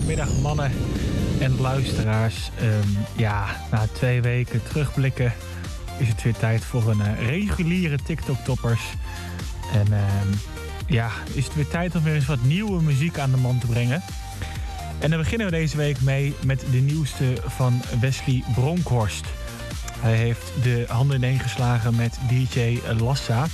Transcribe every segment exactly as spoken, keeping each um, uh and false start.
goedemiddag mannen en luisteraars. Um, ja, na twee weken terugblikken is het weer tijd voor een uh, reguliere TikTok-toppers. En uh, ja, is het weer tijd om weer eens wat nieuwe muziek aan de man te brengen. En dan beginnen we deze week mee met de nieuwste van Wesley Bronkhorst. Hij heeft de handen ineen geslagen met D J Lassa.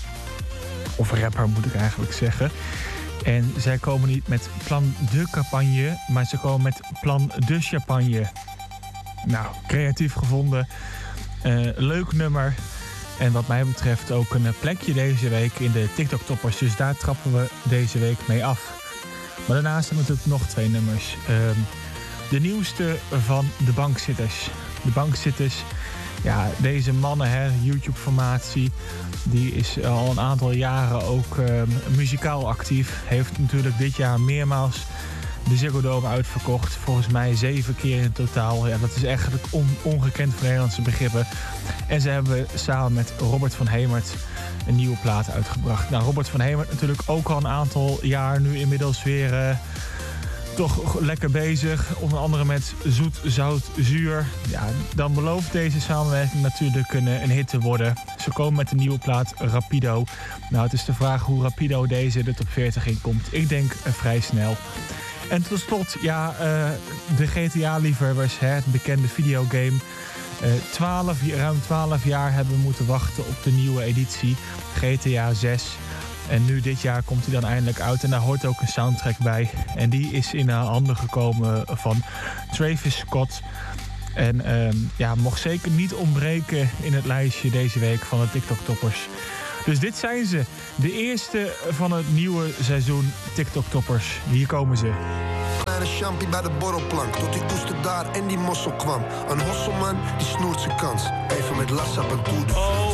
Of rapper moet ik eigenlijk zeggen. En zij komen niet met Plan de Campagne, maar ze komen met Plan de Champagne. Nou, creatief gevonden. Uh, leuk nummer. En wat mij betreft ook een plekje deze week in de TikTok-toppers. Dus daar trappen we deze week mee af. Maar daarnaast hebben we natuurlijk nog twee nummers. Uh, de nieuwste van de Bankzitters. De Bankzitters, ja, deze mannen, hè, YouTube-formatie, die is al een aantal jaren ook uh, muzikaal actief. Heeft natuurlijk dit jaar meermaals de Ziggo Dome uitverkocht. Volgens mij zeven keer in totaal. Ja, dat is eigenlijk on- ongekend voor Nederlandse begrippen. En ze hebben samen met Robert van Hemert een nieuwe plaat uitgebracht. Nou, Robert van Hemert natuurlijk ook al een aantal jaar nu inmiddels weer Uh, toch lekker bezig. Onder andere met Zoet, Zout, Zuur. Ja, dan belooft deze samenwerking natuurlijk een, een hit te worden. Ze komen met een nieuwe plaat, Rapido. Nou, het is de vraag hoe Rapido deze de top veertig in komt. Ik denk uh, vrij snel. En tot slot, ja, uh, de G T A-liefhebbers, hè, het bekende videogame. Uh, twaalf, ruim twaalf jaar hebben we moeten wachten op de nieuwe editie, G T A zes. En nu dit jaar komt hij dan eindelijk uit en daar hoort ook een soundtrack bij. En die is in handen gekomen van Travis Scott. En uh, ja, mocht zeker niet ontbreken in het lijstje deze week van de TikTok-toppers. Dus dit zijn ze. De eerste van het nieuwe seizoen TikTok-toppers. Hier komen ze. Een champie bij de borrelplank, tot die oester daar en die mossel kwam. Een hosselman, die snoert zijn kans. Even met Lassa en Tour de France.